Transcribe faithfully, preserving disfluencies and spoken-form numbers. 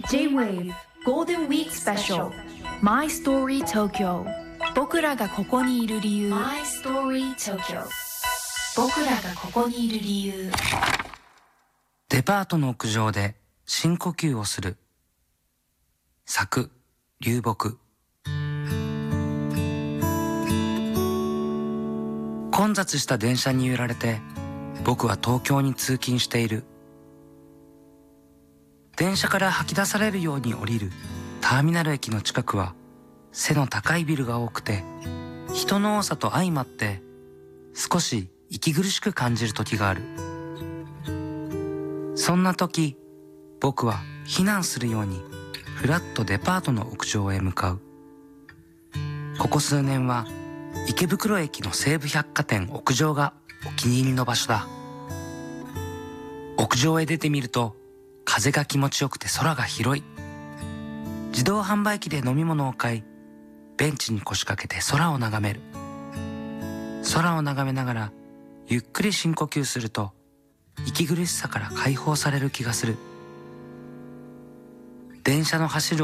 J-Wave Golden Week Special My Story Tokyo 僕らがここにいる理由 My Story Tokyo 僕らがここにいる理由。 デパートの屋上で深呼吸をする。作、流木。混雑した電車に揺られて僕は東京に通勤している。電車から吐き出されるように降りるターミナル駅の近くは背の高いビルが多くて、人の多さと相まって少し息苦しく感じる時がある。そんな時、僕は避難するようにふらっとデパートの屋上へ向かう。ここ数年は池袋駅の西武百貨店屋上がお気に入りの場所だ。屋上へ出てみると風が気持ちよくて空が広い。自動販売機で飲み物を買い、ベンチに腰掛けて空を眺める。空を眺めながらゆっくり深呼吸すると息苦しさから解放される気がする。電車の走る